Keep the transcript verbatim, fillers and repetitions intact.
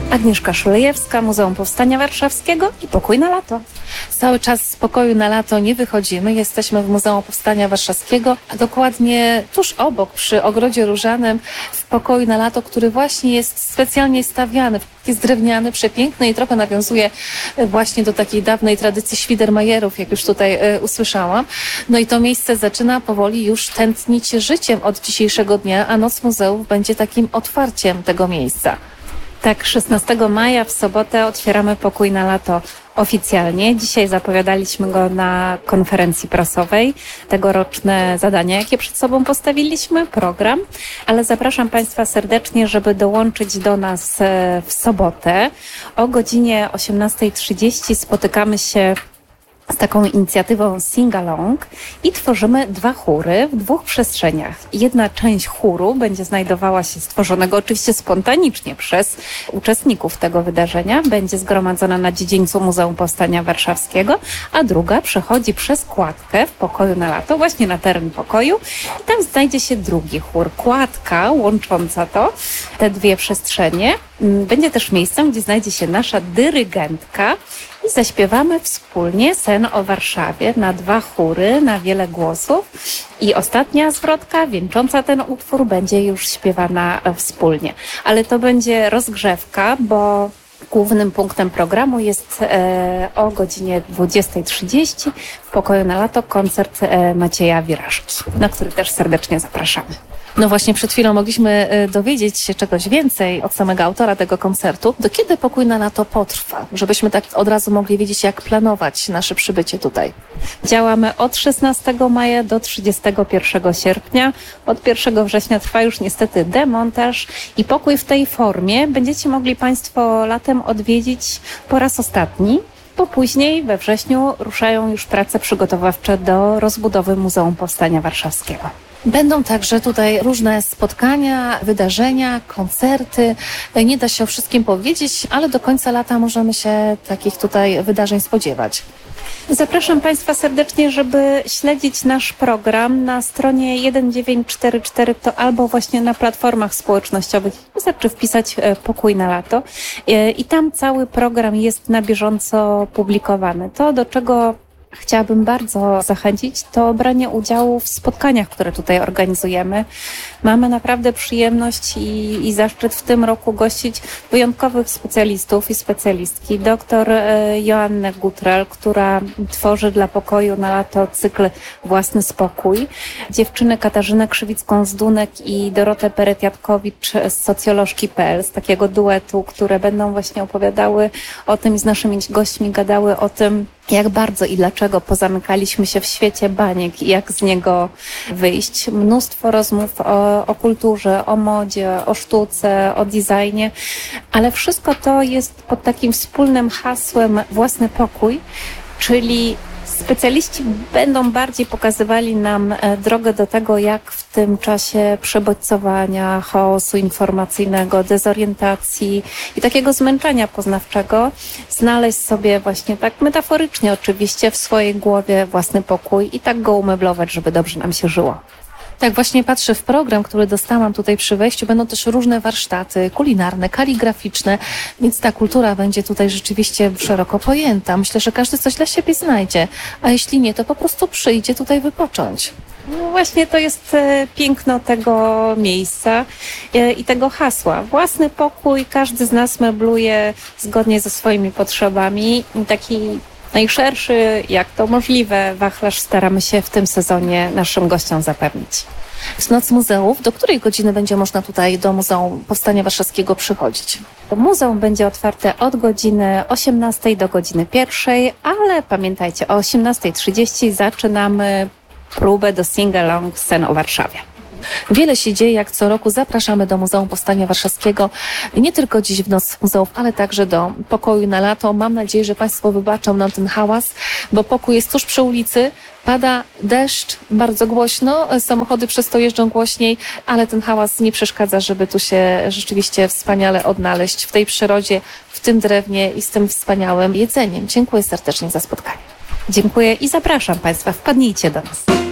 Agnieszka Szulejewska, Muzeum Powstania Warszawskiego i Pokój na lato. Cały czas z pokoju na lato nie wychodzimy. Jesteśmy w Muzeum Powstania Warszawskiego, a dokładnie tuż obok, przy Ogrodzie Różanym, w pokoju na lato, który właśnie jest specjalnie stawiany. Jest drewniany, przepiękny i trochę nawiązuje właśnie do takiej dawnej tradycji Świdermajerów, jak już tutaj e, usłyszałam. No i to miejsce zaczyna powoli już tętnić życiem od dzisiejszego dnia, a Noc Muzeów będzie takim otwarciem tego miejsca. Tak, szesnastego maja w sobotę otwieramy Pokój na lato oficjalnie. Dzisiaj zapowiadaliśmy go na konferencji prasowej. Tegoroczne zadania, jakie przed sobą postawiliśmy, program. Ale zapraszam Państwa serdecznie, żeby dołączyć do nas w sobotę. O godzinie osiemnastej trzydzieści spotykamy się z taką inicjatywą Sing-Along i tworzymy dwa chóry w dwóch przestrzeniach. Jedna część chóru będzie znajdowała się, stworzonego oczywiście spontanicznie przez uczestników tego wydarzenia, będzie zgromadzona na dziedzińcu Muzeum Powstania Warszawskiego, a druga przechodzi przez kładkę w pokoju na lato, właśnie na teren pokoju i tam znajdzie się drugi chór. Kładka łącząca to, te dwie przestrzenie, będzie też miejscem, gdzie znajdzie się nasza dyrygentka i zaśpiewamy wspólnie sen o Warszawie na dwa chóry, na wiele głosów. I ostatnia zwrotka, wieńcząca ten utwór, będzie już śpiewana wspólnie. Ale to będzie rozgrzewka, bo głównym punktem programu jest e, o godzinie dwudziestej trzydzieści w pokoju na lato koncert e, Macieja Wirażki, na który też serdecznie zapraszamy. No właśnie przed chwilą mogliśmy dowiedzieć się czegoś więcej od samego autora tego koncertu. Do kiedy Pokój na lato potrwa? Żebyśmy tak od razu mogli wiedzieć, jak planować nasze przybycie tutaj. Działamy od szesnastego maja do trzydziestego pierwszego sierpnia. Od pierwszego września trwa już niestety demontaż i pokój w tej formie będziecie mogli Państwo latem odwiedzić po raz ostatni, bo później we wrześniu ruszają już prace przygotowawcze do rozbudowy Muzeum Powstania Warszawskiego. Będą także tutaj różne spotkania, wydarzenia, koncerty. Nie da się o wszystkim powiedzieć, ale do końca lata możemy się takich tutaj wydarzeń spodziewać. Zapraszam Państwa serdecznie, żeby śledzić nasz program na stronie jeden dziewięć cztery cztery, to albo właśnie na platformach społecznościowych. Wystarczy wpisać Pokój na lato i tam cały program jest na bieżąco publikowany. To, do czego chciałabym bardzo zachęcić, to branie udziału w spotkaniach, które tutaj organizujemy. Mamy naprawdę przyjemność i, i zaszczyt w tym roku gościć wyjątkowych specjalistów i specjalistki. Doktor Joannę Gutrel, która tworzy dla pokoju na lato cykl Własny Spokój. Dziewczynę Katarzynę Krzywicką-Zdunek i Dorotę Peretiatkowicz z socjolożki kropka pe el, z takiego duetu, które będą właśnie opowiadały o tym i z naszymi gośćmi gadały o tym, jak bardzo i dlaczego pozamykaliśmy się w świecie baniek i jak z niego wyjść. Mnóstwo rozmów o, o kulturze, o modzie, o sztuce, o designie, ale wszystko to jest pod takim wspólnym hasłem Własny Pokój, czyli specjaliści będą bardziej pokazywali nam drogę do tego, jak w tym czasie przebodźcowania, chaosu informacyjnego, dezorientacji i takiego zmęczenia poznawczego znaleźć sobie właśnie tak metaforycznie oczywiście w swojej głowie własny pokój i tak go umeblować, żeby dobrze nam się żyło. Tak, właśnie patrzę w program, który dostałam tutaj przy wejściu. Będą też różne warsztaty kulinarne, kaligraficzne, więc ta kultura będzie tutaj rzeczywiście szeroko pojęta. Myślę, że każdy coś dla siebie znajdzie, a jeśli nie, to po prostu przyjdzie tutaj wypocząć. No właśnie to jest piękno tego miejsca i tego hasła. Własny pokój, każdy z nas mebluje zgodnie ze swoimi potrzebami. Taki najszerszy, jak to możliwe, wachlarz staramy się w tym sezonie naszym gościom zapewnić. W Noc Muzeów, do której godziny będzie można tutaj do Muzeum Powstania Warszawskiego przychodzić? Muzeum będzie otwarte od godziny osiemnastej do godziny pierwszej, ale pamiętajcie, o osiemnastej trzydzieści zaczynamy próbę do Sing-Along Sen o Warszawie. Wiele się dzieje, jak co roku zapraszamy do Muzeum Powstania Warszawskiego, nie tylko dziś w Noc Muzeów, ale także do pokoju na lato. Mam nadzieję, że Państwo wybaczą nam ten hałas, bo pokój jest tuż przy ulicy, pada deszcz bardzo głośno, samochody przez to jeżdżą głośniej, ale ten hałas nie przeszkadza, żeby tu się rzeczywiście wspaniale odnaleźć w tej przyrodzie, w tym drewnie i z tym wspaniałym jedzeniem. Dziękuję serdecznie za spotkanie. Dziękuję i zapraszam Państwa, wpadnijcie do nas.